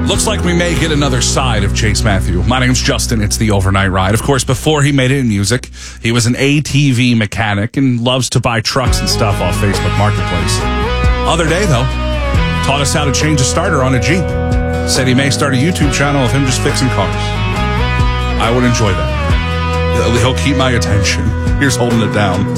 Looks like we may get another side of Chase Matthew. My name's Justin. It's the Overnight Ride. Of course, before he made it in music, he was an ATV mechanic and loves to buy trucks and stuff off Facebook Marketplace. Other day, though, taught us how to change a starter on a Jeep. Said he may start a YouTube channel of him just fixing cars. I would enjoy that. He'll keep my attention. Here's holding it down.